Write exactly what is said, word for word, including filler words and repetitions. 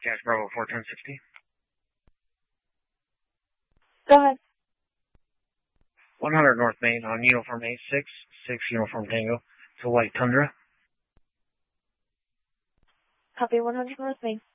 Gas Bravo four ten sixty. Go ahead. one hundred North Main on Uniform eight six, six Uniform Tango. It's a white Tundra. Copy one hundred North Main.